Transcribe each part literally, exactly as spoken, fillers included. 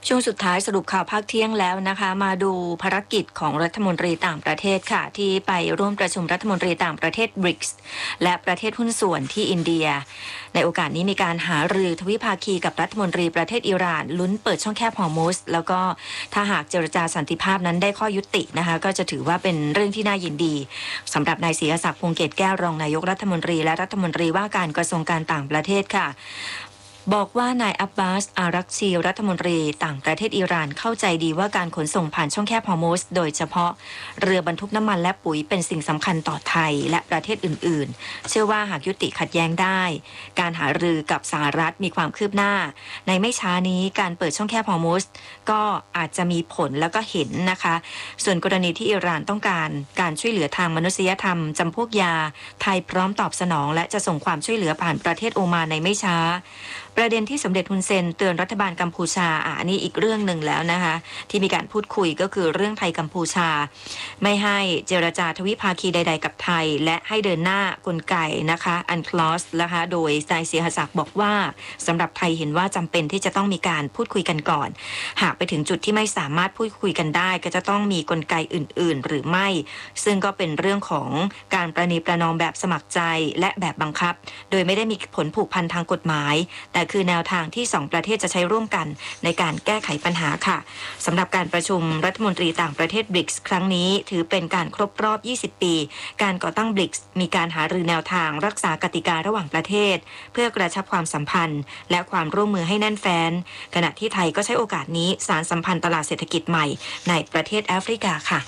ช่วงสุดท้ายสรุปข่าวภาคเที่ยงแล้วนะคะมาดูภารกิจของรัฐมนตรีต่างประเทศค่ะที่ไปร่วมประชุมรัฐมนตรีต่างประเทศ บริกส์ และประเทศหุ้นส่วนที่อินเดียในโอกาสนี้มีการหารือทวิภาคีกับรัฐมนตรีประเทศอิหร่านลุ้นเปิดช่องแคบฮอร์มุซแล้วก็ถ้าหากเจรจาสันติภาพนั้นได้ข้อยุตินะคะก็จะถือว่าเป็นเรื่องที่น่ายินดีสำหรับนายศรีศักดิ์พงษ์เกตแก้วรองนายกรัฐมนตรีและรัฐมนตรีว่าการกระทรวงการต่างประเทศค่ะบอกว่านายอับบาสอารักชีรัฐมนตรีต่างประเทศอิหร่านเข้าใจดีว่าการขนส่งผ่านช่องแคบฮอร์มุซโดยเฉพาะเรือบรรทุกน้ำมันและปุ๋ยเป็นสิ่งสำคัญต่อไทยและประเทศอื่นๆเชื่อว่าหากยุติขัดแย้งได้การหารือกับสหรัฐมีความคืบหน้าในไม่ช้านี้การเปิดช่องแคบฮอร์มุซก็อาจจะมีผลแล้วก็เห็นนะคะส่วนกรณีที่อิหร่านต้องการการช่วยเหลือทางมนุษยธรรมจำพวกยาไทยพร้อมตอบสนองและจะส่งความช่วยเหลือผ่านประเทศโอมานในไม่ช้าประเด็นที่สมเด็จฮุนเซนเตือนรัฐบาลกัมพูชาอ่ะอันนี้อีกเรื่องหนึ่งแล้วนะคะที่มีการพูดคุยก็คือเรื่องไทยกัมพูชาไม่ให้เจรจาทวิภาคีใดๆกับไทยและให้เดินหน้ากลไกนะคะอันคลอสนะคะโดยนายศรีศักดิ์บอกว่าสำหรับไทยเห็นว่าจำเป็นที่จะต้องมีการพูดคุยกันก่อนหากไปถึงจุดที่ไม่สามารถพูดคุยกันได้ก็จะต้องมีกลไกอื่นๆหรือไม่ซึ่งก็เป็นเรื่องของการประนีประนอมแบบสมัครใจและแบบบังคับโดยไม่ได้มีผลผูกพันทางกฎหมายแต่คือแนวทางที่สองประเทศจะใช้ร่วมกันในการแก้ไขปัญหาค่ะสำหรับการประชุมรัฐมนตรีต่างประเทศ บริกส์ ครั้งนี้ถือเป็นการครบรอบยี่สิบปีการก่อตั้ง บริกส์ มีการหารือแนวทางรักษากติการะหว่างประเทศเพื่อกระชับความสัมพันธ์และความร่วมมือให้แน่นแฟ้นขณะที่ไทยก็ใช้โอกาสนี้สานสัมพันธ์ตลาดเศรษฐกิจใหม่ในประเทศแอฟริกาค่ะ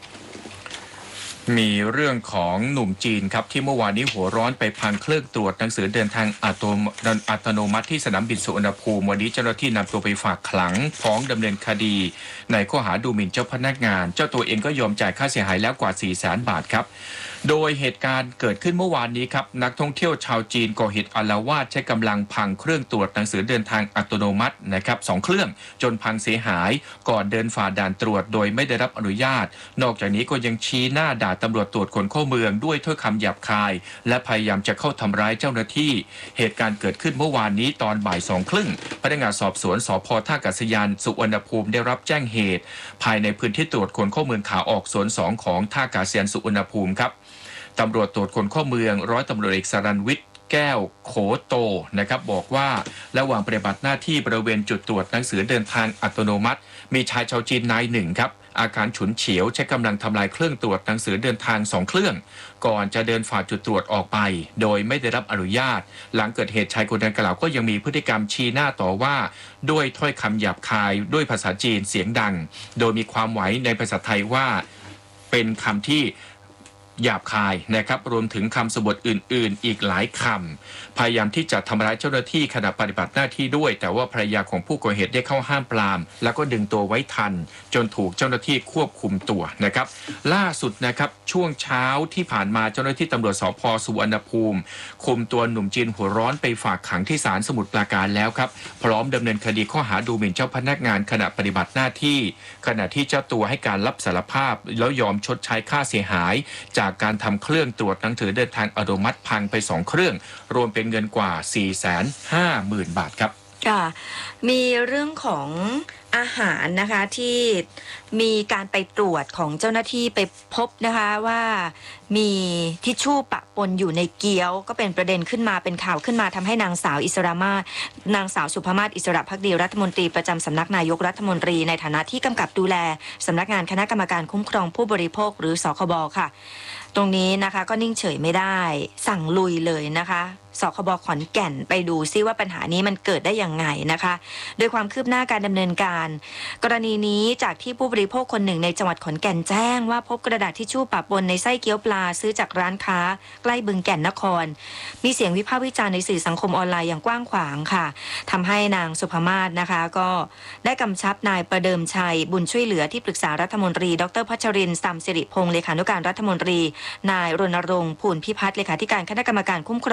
มีเรื่องของหนุ่มจีนครับที่เมื่อวานนี้หัวร้อนไปพังเครื่องตรวจหนังสือเดินทางอัตโนมัติที่สนามบินสุวรรณภูมิวันนี้เจ้าหน้าที่นำตัวไปฝากขังฟ้องดำเนินคดีในข้อหาดูหมิ่นเจ้าพนักงานเจ้าตัวเองก็ยอมจ่ายค่าเสียหายแล้วกว่า สี่แสน บาทครับโดยเหตุการณ์เกิดขึ้นเมื่อวานนี้ครับนักท่องเที่ยวชาวจีนก่อเหตุอาละวาดใช้กำลังพังเครื่องตรวจหนังสือเดินทางอัตโนมัตินะครับสองเครื่องจนพังเสียหายก่อนเดินฝ่าด่านตรวจโดยไม่ได้รับอนุญาตนอกจากนี้ก็ยังชี้หน้าด่าตำรวจตรวจคนเข้าเมืองด้วยถ้อยคำหยาบคายและพยายามจะเข้าทำร้ายเจ้าหน้าที่เหตุการณ์เกิดขึ้นเมื่อวานนี้ตอนบ่ายสองครึ่งพนักงานสอบสวนสภ.ท่าอากาศยานสุวรรณภูมิได้รับแจ้งเหตุภายในพื้นที่ตรวจคนเข้าเมืองขาออกโซนสองของท่าอากาศยานสุวรรณภูมิครับตำรวจตรวจคนเข้าเมืองร้อยตำรวจเอกสรัญวิทย์แก้วโขโตนะครับบอกว่าระหว่างปฏิบัติหน้าที่บริเวณจุดตรวจหนังสือเดินทางอัตโนมัติมีชายชาวจีนนายหนึ่งครับอาการฉุนเฉียวใช้กำลังทำลายเครื่องตรวจหนังสือเดินทางสองเครื่องก่อนจะเดินฝ่าจุดตรวจออกไปโดยไม่ได้รับอนุญาตหลังเกิดเหตุชายคนดังกล่าวก็ยังมีพฤติกรรมชี้หน้าต่อว่าด้วยถ้อยคำหยาบคายด้วยภาษาจีนเสียงดังโดยมีความหมายในภาษาไทยว่าเป็นคำที่หยาบคายนะครับรวมถึงคำสบทอื่นๆอีกหลายคำพยายามที่จะทำร้ายเจ้าหน้าที่ขณะปฏิบัติหน้าที่ด้วยแต่ว่าภรรยาของผู้ก่อเหตุได้เข้าห้ามปรามแล้วก็ดึงตัวไว้ทันจนถูกเจ้าหน้าที่ควบคุมตัวนะครับล่าสุดนะครับช่วงเช้าที่ผ่านมาเจ้าหน้าที่ตำรวจสภ.สุวรรณภูมิคุมตัวหนุ่มจีนหัวร้อนไปฝากขังที่ศาลสมุทรปราการแล้วครับพร้อมดำเนินคดีข้อหาดูหมิ่นเจ้าพนักงานขณะปฏิบัติหน้าที่ขณะที่เจ้าตัวให้การรับสารภาพแล้วยอมชดใช้ค่าเสียหายจากการทำเครื่องตรวจหนังสือเดินทางอัตโนมัติพังไปสองเครื่องรวมเป็นเงินกว่า สี่แสนห้าหมื่น บาทครับค่ะมีเรื่องของอาหารนะคะที่มีการไปตรวจของเจ้าหน้าที่ไปพบนะคะว่ามีทิชชู่ปะปนอยู่ในเกี๊ยวก็เป็นประเด็นขึ้นมาเป็นข่าวขึ้นมาทำให้นางสาวอิสรามาศนางสาวสุภมาศอิสระภักดีรัฐมนตรีประจำสำนักนายกรัฐมนตรีในฐานะที่กำกับดูแลสำนักงานคณะกรรมการคุ้มครองผู้บริโภคหรือสคบค่ะตรงนี้นะคะก็นิ่งเฉยไม่ได้สั่งลุยเลยนะคะสคบขอนแก่นไปดูซิว่าปัญหานี้มันเกิดได้ยังไงนะคะโดยความคืบหน้าการดำเนินการกรณีนี้จากที่ผู้บริโภคคนหนึ่งในจังหวัดขอนแก่นแจ้งว่าพบกระดาษทิชชู่ปะปนในไส้เกี๊ยวปลาซื้อจากร้านค้าใกล้บึงแก่นนครมีเสียงวิพากษ์วิจารณ์ในสื่อสังคมออนไลน์อย่างกว้างขวางค่ะทำให้นางสุภมาศนะคะก็ได้กำชับนายประเดิมชัยบุญช่วยเหลือที่ปรึกษารัฐมนตรีดร.พัชรินทร์ สัมสิริพงษ์เลขานุการรัฐมนตรีนายรณรงค์ ภูลพิพัฒน์เลขาธิการคณะกรรมการคุ้มครอง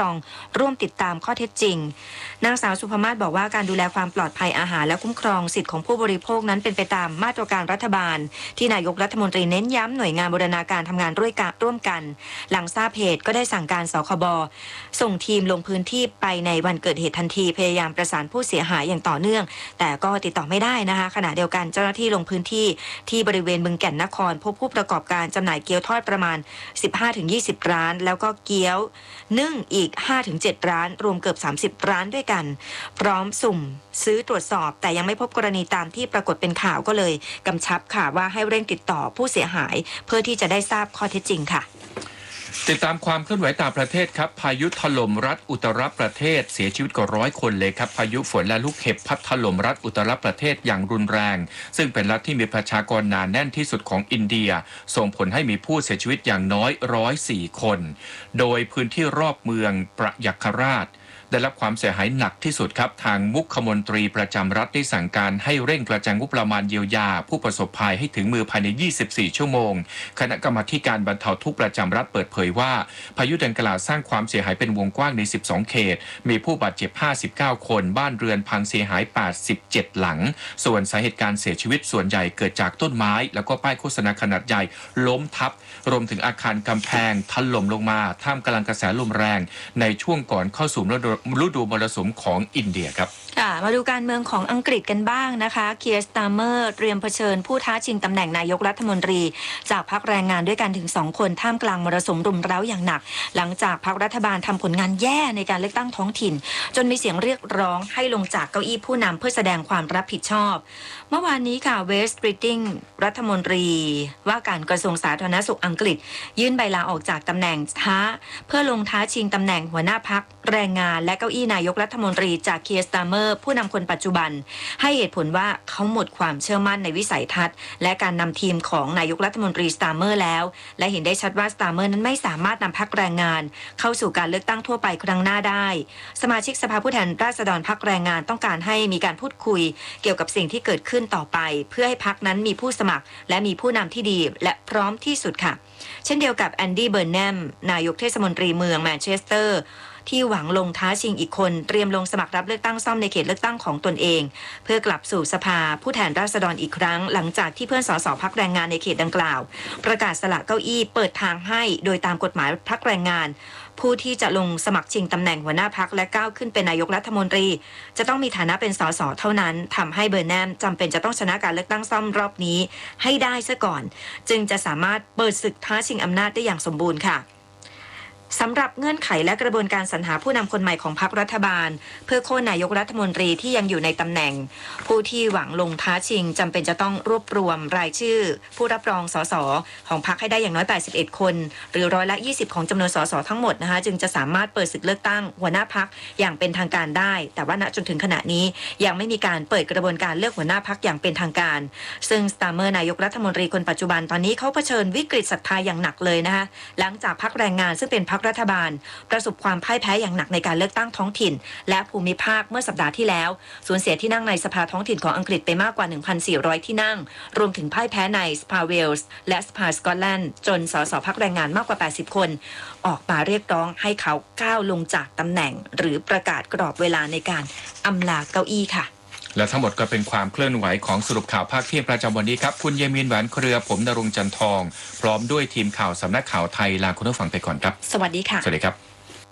ร่วมติดตามข้อเท็จจริงนางสาวสุภมาศบอกว่าการดูแลความปลอดภัยอาหารและคุ้มครองสิทธิของผู้บริโภคนั้นเป็นไปตามมาตรการรัฐบาลที่นายกรัฐมนตรีเน้นย้ำหน่วยงานบูรณาการทำงานร่วมกันร่วมกันหลังทราบเหตุก็ได้สั่งการสคบส่งทีมลงพื้นที่ไปในวันเกิดเหตุทันทีพยายามประสานผู้เสียหายอย่างต่อเนื่องแต่ก็ติดต่อไม่ได้นะคะขณะเดียวกันเจ้าหน้าที่ลงพื้นที่ที่บริเวณบึงแก่นนครพบผู้ประกอบการจำหน่ายเกี๊ยวทอดประมาณ สิบห้าถึงยี่สิบ ร้านแล้วก็เกี๊ยวนึ่งอีก ห้าถึงเจ็ด ร้านรวมเกือบสามสิบร้านด้วยกันพร้อมสุ่มซื้อตรวจสอบแต่ยังไม่พบกรณีตามที่ปรากฏเป็นข่าวก็เลยกำชับค่ะว่าให้เร่งติดต่อผู้เสียหายเพื่อที่จะได้ทราบข้อเท็จจริงค่ะติดตามความเคลื่อนไหวต่างประเทศครับพายุถล่มรัฐอุตตรประเทศเสียชีวิตกว่าร้อยคนเลยครับพายุฝนและลูกเห็บพัดถล่มรัฐอุตตรประเทศอย่างรุนแรงซึ่งเป็นรัฐที่มีประชากรหนาแน่นที่สุดของอินเดียส่งผลให้มีผู้เสียชีวิตอย่างน้อยหนึ่งร้อยสี่คนโดยพื้นที่รอบเมืองประยัคฆราชได้รับความเสียหายหนักที่สุดครับทางมุขมนตรีประจำรัฐได้สั่งการให้เร่งกระจายงบประมาณเยียวยาผู้ประสบภัยให้ถึงมือภายในยี่สิบสี่ชั่วโมงคณะกรรมาการบรรเทาทุกข์ประจำรัฐเปิดเผยว่าพายุดังกล่าวสร้างความเสียหายเป็นวงกว้างในสิบสองเขตมีผู้บาดเจ็บห้าสิบเก้าคนบ้านเรือนพังเสียหายแปดสิบเจ็ดหลังส่วนสาเหตุการเสียชีวิตส่วนใหญ่เกิดจากต้นไม้แล้วก็ป้ายโฆษณาขนาดใหญ่ล้มทับรวมถึงอาคารกำแพงถล่มลงมาท่ามกลางกระแสลมแรงในช่วงก่อนเข้าสู่ฤดูมรสุมของอินเดียครับค่ะมาดูการเมืองของอังกฤษกันบ้างนะคะเคียร์ สตาร์เมอร์เตรียมเผชิญผู้ท้าชิงตำแหน่งนายกรัฐมนตรีจากพรรคแรงงานด้วยกันถึงสองคนท่ามกลางมรสุมรุมเร้าอย่างหนักหลังจากพรรครัฐบาลทำผลงานแย่ในการเลือกตั้งท้องถิ่นจนมีเสียงเรียกร้องให้ลงจากเก้าอี้ผู้นำเพื่อแสดงความรับผิดชอบเมื่อวานนี้ค่ะเวสต์บริติงรัฐมนตรีว่าการกระทรวงสาธารณสุขอังกฤษยื่นใบลาออกจากตำแหน่งท้าเพื่อลงท้าชิงตำแหน่งหัวหน้าพรรคแรงงานและเก้าอี้นายกรัฐมนตรีจากเคียร์ สตาร์เมอร์ผู้นำคนปัจจุบันให้เหตุผลว่าเขาหมดความเชื่อมั่นในวิสัยทัศน์และการนำทีมของนายกรัฐมนตรีสตาร์เมอร์แล้วและเห็นได้ชัดว่าสตาร์เมอร์นั้นไม่สามารถนำพรรคแรงงานเข้าสู่การเลือกตั้งทั่วไปครั้งหน้าได้สมาชิกสภาผู้แทนราษฎรพรรคแรงงานต้องการให้มีการพูดคุยเกี่ยวกับสิ่งที่เกิดขึ้นต่อไปเพื่อให้พรรคนั้นมีผู้สมัครและมีผู้นำที่ดีและพร้อมที่สุดค่ะเช่นเดียวกับแอนดี้เบิร์นแนมนายกเทศมนตรีเมืองแมนเชสเตอร์ที่หวังลงท้าชิงอีกคนเตรียมลงสมัครรับเลือกตั้งซ่อมในเขตเลือกตั้งของตนเองเพื่อกลับสู่สภาผู้แทนราษฎรอีกครั้งหลังจากที่เพื่อนสสพรรคแรงงานในเขตดังกล่าวประกาศสละเก้าอี้เปิดทางให้โดยตามกฎหมายพรรคแรงงานผู้ที่จะลงสมัครชิงตำแหน่งหัวหน้าพรรคและก้าวขึ้นเป็นนายกรัฐมนตรีจะต้องมีฐานะเป็นสสเท่านั้นทำให้เบอร์แนมจำเป็นจะต้องชนะการเลือกตั้งซ่อมรอบนี้ให้ได้ซะก่อนจึงจะสามารถเปิดศึกท้าชิงอำนาจได้อย่างสมบูรณ์ค่ะสำหรับเงื่อนไขและกระบวนการสรรหาผู้นำคนใหม่ของพรรครัฐบาลเพื่อโค่นนายกรัฐมนตรีที่ยังอยู่ในตำแหน่งผู้ที่หวังลงท้าชิงจำเป็นจะต้องรวบรวมรายชื่อผู้รับรองสสของพรรคให้ได้อย่างน้อยแปดสิบเอ็ดคนหรือร้อยละยี่สิบของจำนวนสสทั้งหมดนะคะจึงจะสามารถเปิดศึกเลือกตั้งหัวหน้าพรรคอย่างเป็นทางการได้แต่ว่าณจนถึงขณะนี้ยังไม่มีการเปิดกระบวนการเลือกหัวหน้าพรรคอย่างเป็นทางการซึ่งสตาร์เมอร์นายกรัฐมนตรีคนปัจจุบันตอนนี้เขาเผชิญวิกฤตศรัทธาอย่างหนักเลยนะคะหลังจากพรรคแรงงานซึ่งเป็นพรรครัฐบาลประสบความพ่ายแพ้อย่างหนักในการเลือกตั้งท้องถิ่นและภูมิภาคเมื่อสัปดาห์ที่แล้วสูญเสียที่นั่งในสภาท้องถิ่นของอังกฤษไปมากกว่า หนึ่งพันสี่ร้อย ที่นั่งรวมถึงพ่ายแพ้ในสภาเวลส์และสภาสกอตแลนด์จนสสพรรคแรงงานมากกว่าแปดสิบคนออกมาเรียกร้องให้เขาก้าวลงจากตำแหน่งหรือประกาศกรอบเวลาในการอำลาเก้าอี้ค่ะและทั้งหมดก็เป็นความเคลื่อนไหวของสรุปข่าวภาคเที่ยงประจำวันนี้ครับคุณเยมีนแหวนเครือผมณรงค์จันทองพร้อมด้วยทีมข่าวสำนักข่าวไทยลาคุณผู้ฟังไปก่อนครับสวัสดีค่ะสวัสดีครับ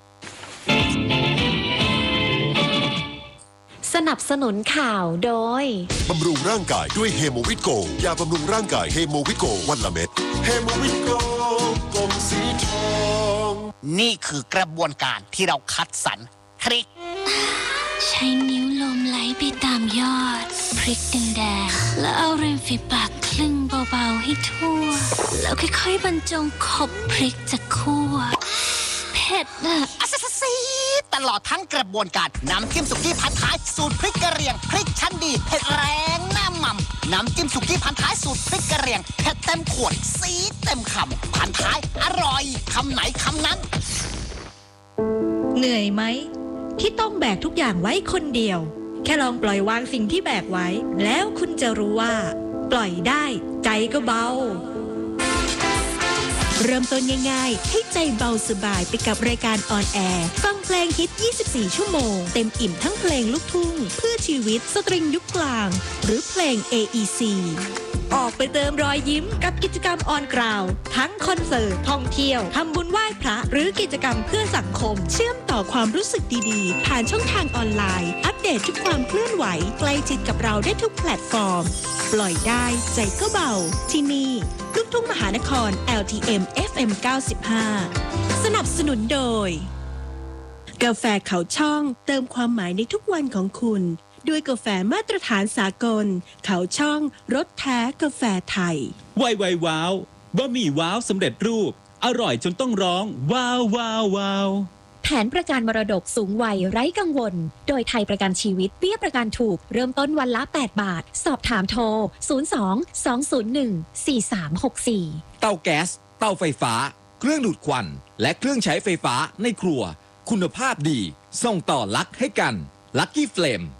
สนับสนุนข่าวโดยบำรุงร่างกายด้วยเฮโมวิตโกยาบำรุงร่างกายเฮโมวิตโกวันละเม็ดเฮโมวิตโกกลมสีทองนี่คือกระบวนการที่เราคัดสรรพริกใช้นิ้วลมไหลไปตามยอดพริกแดงๆแล้วเอาริมฝีปากคลึงเบาๆให้ทั่วแล้วค่อยๆบรรจงขบพริกจากคั่วเผ็ดอะอัสซีตลอดทั้งกระบวนการน้ำจิ้มสุกี้พันท้ายสูตรพริกกระเหรี่ยงพริกชั้นดีเผ็ดแรงน้ำมันน้ำจิ้มสุกี้พันท้ายสูตรพริกกระเหรี่ยงเผ็ดเต็มขวดสีเต็มคำพันท้ายอร่อยคำไหนคำนั้นเหนื่อยไหมที่ต้องแบกทุกอย่างไว้คนเดียวแค่ลองปล่อยวางสิ่งที่แบกไว้แล้วคุณจะรู้ว่าปล่อยได้ใจก็เบาเริ่มต้นง่ายๆให้ใจเบาสบายไปกับรายการออนแอร์ฟังเพลงฮิตยี่สิบสี่ชั่วโมงเต็มอิ่มทั้งเพลงลูกทุ่งเพื่อชีวิตสตริงยุคกลางหรือเพลง เอ อี ซี ออกไปเติมรอยยิ้มกับกิจกรรมออนกราวทั้งคอนเสิร์ตท่องเที่ยวทำบุญไหว้พระหรือกิจกรรมเพื่อสังคมเชื่อมต่อความรู้สึกดีๆผ่านช่องทางออนไลน์อัปเดตทุกความเคลื่อนไหวใกล้ชิดกับเราได้ทุกแพลตฟอร์มปล่อยได้ใจก็เบาที่นี่ลูกทุ่งมหานคร แอล ที เอ็ม เอฟ เอ็ม เก้าสิบห้า สนับสนุนโดยกาแฟเขาช่องเติมความหมายในทุกวันของคุณด้วยกาแฟมาตรฐานสากลเขาช่องรสแท้กาแฟไทยไวไวว้าวบะหมี่ว้าวสำเร็จรูปอร่อยจนต้องร้องว้าวว้าวว้าวแผนประกันมรดกสูงวัยไร้กังวลโดยไทยประกันชีวิตเบี้ยประกันถูกเริ่มต้นวันละแปดบาทสอบถามโทรศูนย์ สอง สอง ศูนย์ หนึ่ง สี่ สาม หก สี่เตาแก๊สเตาไฟฟ้าเครื่องดูดควันและเครื่องใช้ไฟฟ้าในครัวคุณภาพดีส่งต่อลักให้กันลัคกี้เฟลม